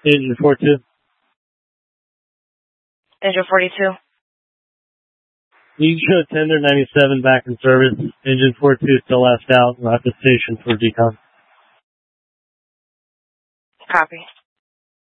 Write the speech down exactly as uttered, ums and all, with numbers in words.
Engine forty-two. Engine forty-two. You can show tender ninety-seven back in service. Engine forty-two still left out. We'll have to station for decon. Copy.